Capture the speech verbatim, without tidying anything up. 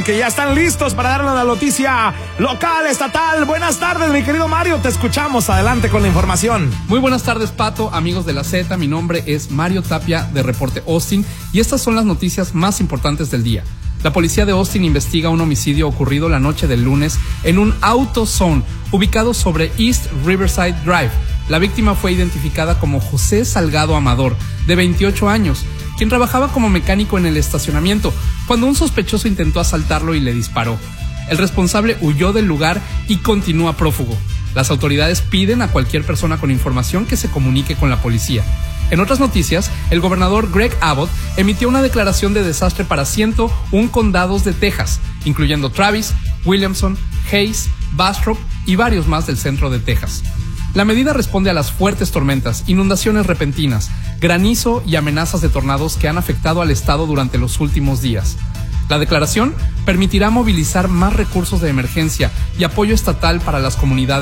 que ya están listos para darnos la noticia local, estatal. Buenas tardes, mi querido Mario, te escuchamos. Adelante con la información. Muy buenas tardes, Pato, amigos de la Z. Mi nombre es Mario Tapia de Reporte Austin y estas son las noticias más importantes del día. La policía de Austin investiga un homicidio ocurrido la noche del lunes en un AutoZone ubicado sobre East Riverside Drive. La víctima fue identificada como José Salgado Amador, de veintiocho años, quien trabajaba como mecánico en el estacionamiento, cuando un sospechoso intentó asaltarlo y le disparó. El responsable huyó del lugar y continúa prófugo. Las autoridades piden a cualquier persona con información que se comunique con la policía. En otras noticias, el gobernador Greg Abbott emitió una declaración de desastre para ciento uno condados de Texas, incluyendo Travis, Williamson, Hays, Bastrop y varios más del centro de Texas. La medida responde a las fuertes tormentas, inundaciones repentinas, granizo y amenazas de tornados que han afectado al estado durante los últimos días. La declaración permitirá movilizar más recursos de emergencia y apoyo estatal para las comunidades